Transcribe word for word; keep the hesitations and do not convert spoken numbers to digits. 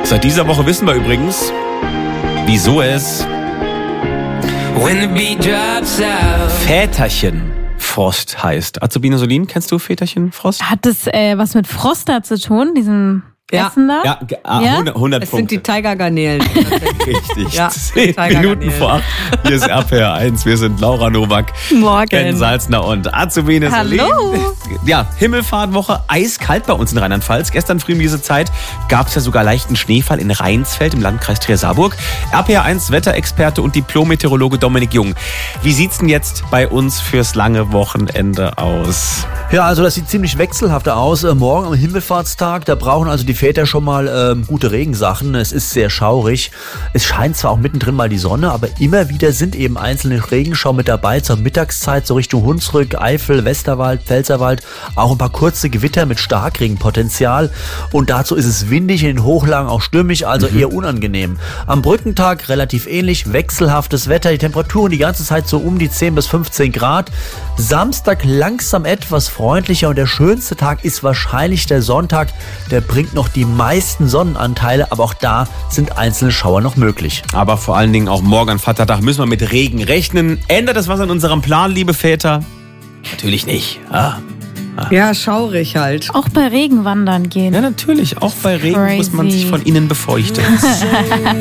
Seit dieser Woche wissen wir übrigens, wieso es Väterchen-Frost heißt. Azubine Solin, kennst du Väterchen-Frost? Hat das äh, was mit Froster zu tun, diesem Ja. Essen da? Ja, ah, Ja? hundert, hundert Es sind Punkte. die Tigergarnelen. Richtig. Ja, Zehn Tigergarnelen. Minuten vor acht. Hier ist R P R eins. Wir sind Laura Nowak, Morgen. Ben Salzner und Azubine Solin. Hallo. Ja, Himmelfahrtwoche, eiskalt bei uns in Rheinland-Pfalz. Gestern früh um diese Zeit gab es ja sogar leichten Schneefall in Rheinsfeld im Landkreis Trier-Saarburg. R P R eins Wetterexperte und Diplom-Meteorologe Dominik Jung. Wie sieht's denn jetzt bei uns fürs lange Wochenende aus? Ja, also das sieht ziemlich wechselhafter aus. Äh, Morgen am Himmelfahrtstag, da brauchen also die Väter schon mal ähm, gute Regensachen. Es ist sehr schaurig. Es scheint zwar auch mittendrin mal die Sonne, aber immer wieder sind eben einzelne Regenschauer mit dabei zur Mittagszeit, so Richtung Hunsrück, Eifel, Westerwald, Pfälzerwald. Auch ein paar kurze Gewitter mit Starkregenpotenzial. Und dazu ist es windig, in den Hochlagen auch stürmisch, also mhm. eher unangenehm. Am Brückentag relativ ähnlich, wechselhaftes Wetter. Die Temperaturen die ganze Zeit so um die zehn bis fünfzehn Grad. Samstag langsam etwas freundlicher und der schönste Tag ist wahrscheinlich der Sonntag. Der bringt noch die meisten Sonnenanteile, aber auch da sind einzelne Schauer noch möglich. Aber vor allen Dingen auch morgen an Vatertag müssen wir mit Regen rechnen. Ändert das was an unserem Plan, liebe Väter? Natürlich nicht. Ah. Ja, schaurig halt. Auch bei Regen wandern gehen. Ja, natürlich. Auch bei Regen Crazy. muss man sich von innen befeuchten.